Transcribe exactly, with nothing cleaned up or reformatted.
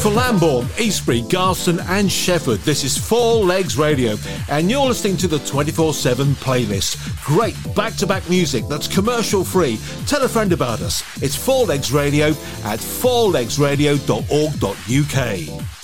For Lambourne, Eastbury, Garston and Shefford, this is Four Legs Radio, and you're listening to the twenty-four seven playlist. Great back-to-back music that's commercial-free. Tell a friend about us. It's Four Legs Radio at four legs radio dot org dot uk.